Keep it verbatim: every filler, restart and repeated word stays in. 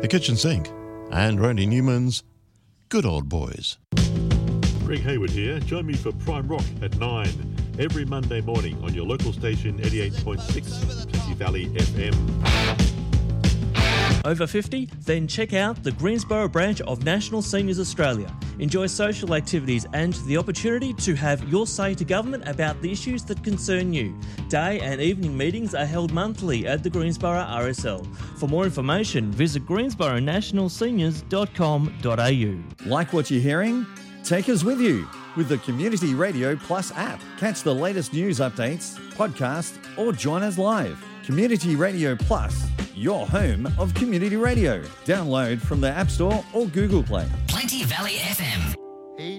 The Kitchen Sink, and Randy Newman's Good Old Boys. Greg Hayward here. Join me for Prime Rock at nine every Monday morning on your local station eighty-eight point six Plenty Valley F M. Over fifty? Then check out the Greensboro branch of National Seniors Australia. Enjoy social activities and the opportunity to have your say to government about the issues that concern you. Day and evening meetings are held monthly at the Greensboro R S L. For more information, visit greensboro national seniors dot com dot a u. Like what you're hearing? Take us with you with the Community Radio Plus app. Catch the latest news updates, podcast, or join us live. Community Radio Plus, your home of community radio. Download from the App Store or Google Play. Plenty Valley F M.